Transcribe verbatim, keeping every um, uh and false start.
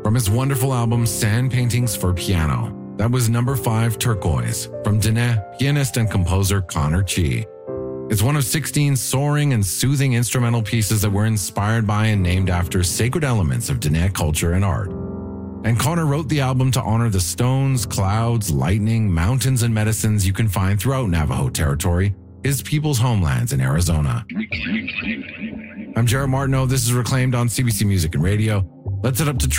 from his wonderful album Sand Paintings for Piano. That was number five, Turquoise, from Dene pianist and composer Connor Chi. It's one of sixteen soaring and soothing instrumental pieces that were inspired by and named after sacred elements of Dene culture and art. And Connor wrote the album to honor the stones, clouds, lightning, mountains, and medicines you can find throughout Navajo territory, his people's homelands in Arizona. I'm Jared Martineau. This is Reclaimed on C B C Music and Radio. Let's head up to